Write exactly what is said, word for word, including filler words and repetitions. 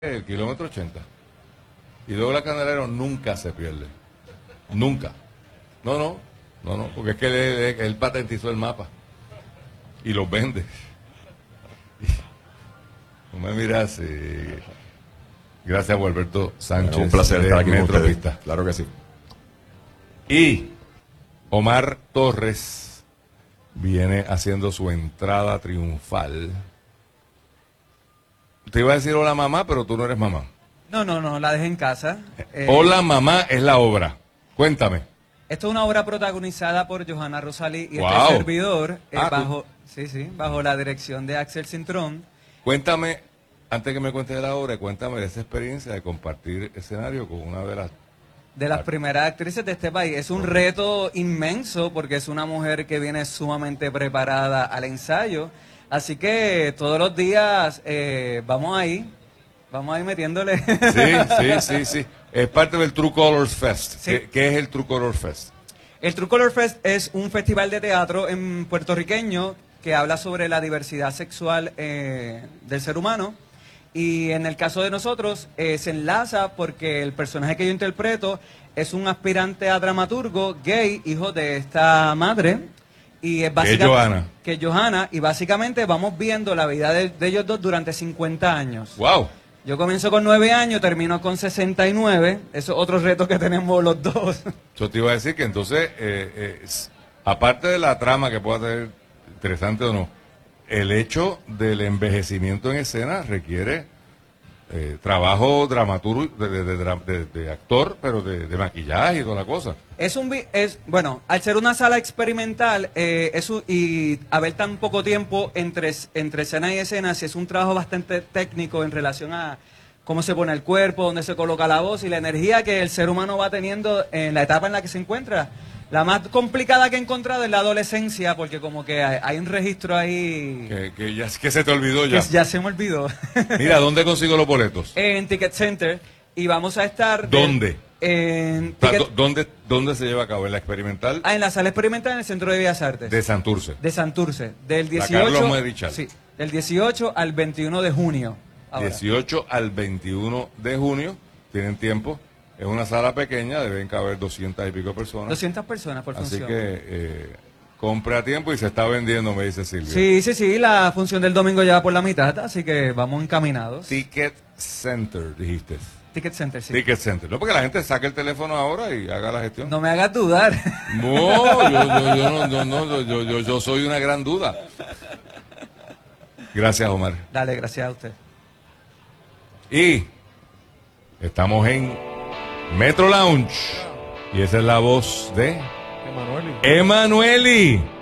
el kilómetro ochenta. Y Douglas Candelero nunca se pierde. Nunca. No, no, no, no, porque es que él, él patentizó el mapa y los vende. No me miras. Eh, gracias a Alberto Sánchez. Bueno, un placer estar aquí con ustedes. Claro que sí. Y Omar Torres viene haciendo su entrada triunfal. Te iba a decir hola mamá, pero tú no eres mamá. No, no, no, la dejé en casa. Eh, Hola mamá es la obra. Cuéntame. Esto es una obra protagonizada por Johanna Rosalí y Wow. este servidor eh, Ah, bajo, sí, sí, bajo la dirección de Axel Cintrón. Cuéntame, antes que me cuentes de la obra, cuéntame de esa experiencia de compartir escenario con una de las... De las primeras actrices de este país. Es un reto inmenso porque es una mujer que viene sumamente preparada al ensayo. Así que todos los días eh, vamos ahí, vamos ahí metiéndole. Sí, sí, sí, sí. Es parte del True Colors Fest. Sí. ¿Qué, qué es el True Colors Fest? El True Color Fest es un festival de teatro en puertorriqueño que habla sobre la diversidad sexual eh, del ser humano. Y en el caso de nosotros, eh, se enlaza porque el personaje que yo interpreto es un aspirante a dramaturgo gay, hijo de esta madre. Y es Que es Johanna. Que es Johanna. Y básicamente vamos viendo la vida de, de ellos dos durante cincuenta años. ¡Wow! Yo comienzo con nueve años, termino con sesenta y nueve. Eso es otro reto que tenemos los dos. Yo te iba a decir que entonces, eh, eh, s- aparte de la trama que pueda ser interesante o no, el hecho del envejecimiento en escena requiere eh, trabajo dramaturgo, de, de- de dra- de- de actor, pero de, de maquillaje y toda la cosa. Es un vi- es bueno, al ser una sala experimental eh, es un- y haber tan poco tiempo entre, es- entre escena y escena, sí es un trabajo bastante técnico en relación a cómo se pone el cuerpo, dónde se coloca la voz y la energía que el ser humano va teniendo en la etapa en la que se encuentra. La más complicada que he encontrado es la adolescencia, porque como que hay, hay un registro ahí Que, que ya que se te olvidó que ya. ya se me olvidó. Mira, ¿dónde consigo los boletos? En Ticket Center y vamos a estar... de- ¿Dónde? En, O sea, Ticket- ¿dó- ¿dónde, ¿Dónde se lleva a cabo? ¿En la experimental ah, en la sala experimental en el Centro de Bellas Artes. de Santurce? De Santurce, del La dieciocho, Carlos Marichal. sí, del dieciocho al veintiuno de junio. Ahora. dieciocho al veintiuno de junio, tienen tiempo. Es una sala pequeña, deben caber doscientas y pico personas. doscientas personas por Así función. que eh, compre a tiempo y se está vendiendo, me dice Silvia. Sí, sí, sí, la función del domingo ya va por la mitad, así que vamos encaminados. Ticket Center, dijiste. Ticket Center, sí. Ticket Center. No, porque la gente saque el teléfono ahora y haga la gestión. No me hagas dudar. No, yo, yo, yo, no, no, no, yo, yo, yo, yo soy una gran duda. Gracias, Omar. Dale, gracias a usted. Y estamos en Metro Lounge. Y esa es la voz de Emanueli. Emanueli.